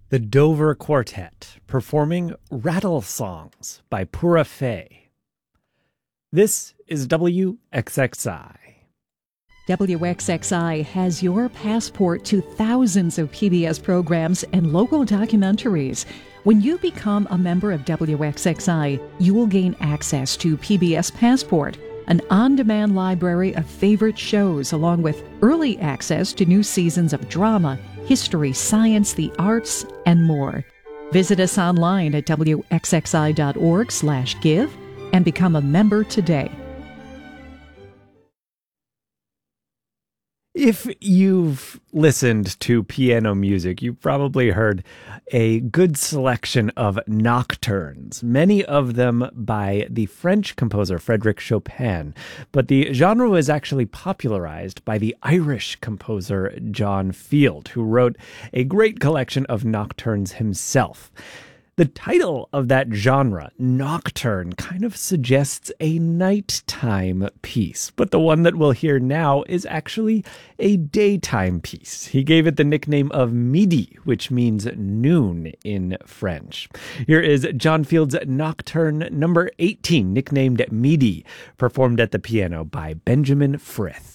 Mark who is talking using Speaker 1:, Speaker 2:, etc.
Speaker 1: The Dover Quartet performing Rattle Songs by Pura Fey. This is WXXI.
Speaker 2: WXXI has your passport to thousands of PBS programs and local documentaries. When you become a member of WXXI, you will gain access to PBS Passport, an on-demand library of favorite shows, along with early access to new seasons of drama, history, science, the arts, and more. Visit us online at wxxi.org/give and become a member today.
Speaker 1: If you've listened to piano music, you've probably heard a good selection of nocturnes, many of them by the French composer Frédéric Chopin, but the genre was actually popularized by the Irish composer John Field, who wrote a great collection of nocturnes himself. The title of that genre, nocturne, kind of suggests a nighttime piece, but the one that we'll hear now is actually a daytime piece. He gave it the nickname of midi, which means noon in French. Here is John Field's Nocturne number 18, nicknamed Midi, performed at the piano by Benjamin Frith.